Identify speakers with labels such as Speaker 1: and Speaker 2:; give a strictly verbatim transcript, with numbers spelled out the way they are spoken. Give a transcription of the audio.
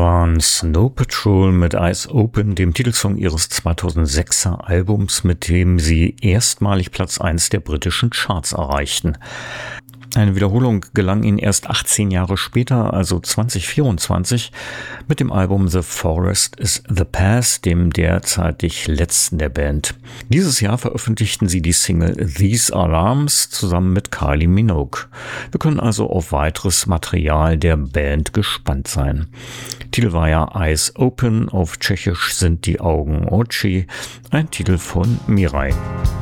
Speaker 1: waren Snow Patrol mit Eyes Open, dem Titelsong ihres zweitausendsechser Albums, mit dem sie erstmalig Platz eins der britischen Charts erreichten. Eine Wiederholung gelang ihnen erst achtzehn Jahre später, also zwanzig vierundzwanzig, mit dem Album The Forest is the Past, dem derzeitig letzten der Band. Dieses Jahr veröffentlichten sie die Single These Alarms zusammen mit Kylie Minogue. Wir können also auf weiteres Material der Band gespannt sein. Titel war ja Eyes Open, auf Tschechisch sind die Augen Oči, ein Titel von Mirai.